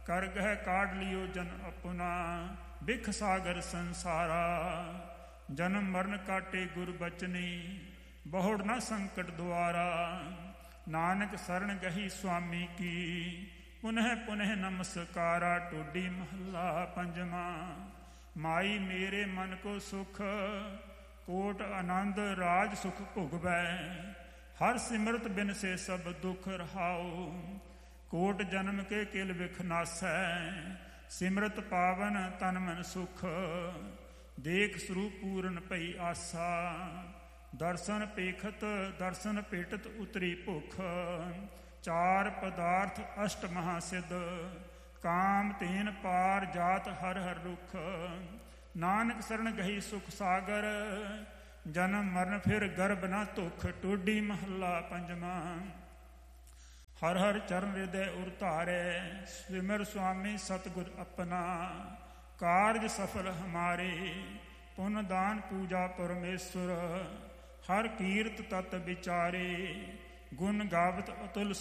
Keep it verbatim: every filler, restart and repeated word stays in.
ਕਰ ਗਹਿ ਕਾਢ ਲਿਓ ਜਨ ਅਪੁਨਾ, ਬਿਖ ਸਾਗਰ ਸੰਸਾਰਾ। ਜਨਮ ਮਰਨ ਕਾਟੇ ਗੁਰ ਬਚਨੀ, ਬਹੁੜ ਨਾ ਸੰਕਟ ਦੁਆਰਾ। ਨਾਨਕ ਸਰਣ ਗਹੀ ਸੁਆਮੀ ਕੀ, ਪੁਨਹ ਪੁਨਹ ਨਮਸਕਾਰਾ। ਟੋਡੀ ਮਹੱਲਾ ਪੰਜਵਾਂ। ਮਾਈ ਮੇਰੇ ਮਨ ਕੋ ਸੁਖ, ਕੋਟ ਆਨੰਦ ਰਾਜ ਸੁਖ ਭੁਗਵੈ। ਹਰ ਸਿਮਰਤ ਬਿਨ ਸੇ ਸਭ ਦੁਖ ਰਹਾਉ, ਕੋਟ ਜਨਮ ਕੇ ਕਿਲ ਵਿਖ ਨਾਸੈ। ਸਿਮਰਤ ਪਾਵਨ ਤਨ ਮਨ ਸੁਖ, ਦੇਖ ਸਰੂਪ ਪੂਰਨ ਪਈ ਆਸਾ। ਦਰਸ਼ਨ ਪੇਖਤ ਦਰਸ਼ਨ ਭੇਟਤ ਉਤਰੀ ਭੁਖ, ਚਾਰ ਪਦਾਰਥ ਅਸ਼ਟ ਮਹਾ ਸਿੱਧ। ਕਾਮ ਤੇਨ ਪਾਰ ਜਾਤ ਹਰ ਹਰ ਰੁਖ, ਨਾਨਕ ਸਰਣ ਗਹੀ ਸੁਖ ਸਾਗਰ। ਜਨਮ ਮਰਨ ਫਿਰ ਗਰਭ ਨਾ ਧੁਖ। ਟੋਡੀ ਮਹੱਲਾ ਪੰਜਵਾਂ। ਹਰ ਹਰ ਚਰਨ ਹਿਰਦੈ ਉਰ ਧਾਰੈ, ਸਿਮਰ ਸੁਆਮੀ ਸਤਿਗੁਰ ਆਪਣਾ। ਕਾਰਜ ਸਫਲ ਹਮਾਰੇ, ਪੁੰਨ ਦਾਨ ਪੂਜਾ ਪਰਮੇਸ਼ਵਰ। ਹਰ ਕੀਰਤ ਤਤ ਵਿਚਾਰੇ, ਗੁਣ ਗਾਵਤ ਅਤੁਲ